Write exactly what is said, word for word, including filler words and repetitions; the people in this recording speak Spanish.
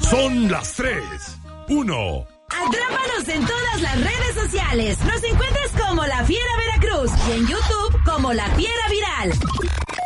Son las tres. Uno. Atrápanos en todas las redes sociales. Nos encuentras como La Fiera Veracruz y en YouTube como La Fiera Viral.